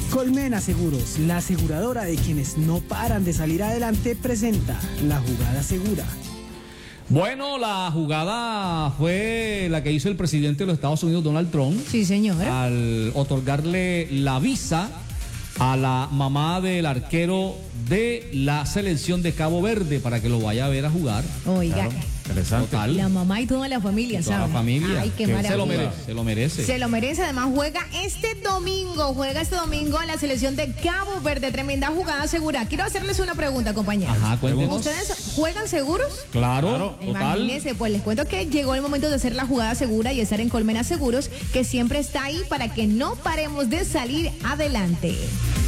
Colmena Seguros, la aseguradora de quienes no paran de salir adelante, presenta la jugada segura. Bueno, la jugada fue la que hizo el presidente de los Estados Unidos, Donald Trump. Sí, señor. Al otorgarle la visa a la mamá del arquero de la selección de Cabo Verde para que lo vaya a ver a jugar. Oiga. Claro, interesante. Total. La mamá y toda la familia, Toda ¿sabes? la familia. Ay, qué Que maravilla. se lo merece, se lo merece. Se lo merece, además juega este domingo la selección de Cabo Verde, tremenda jugada segura. Quiero hacerles una pregunta, compañeros. Ajá, cuéntenos. ¿Ustedes juegan seguros? Claro, total. Imagínense, pues les cuento que llegó el momento de hacer la jugada segura y estar en Colmena Seguros, que siempre está ahí para que no paremos de salir adelante.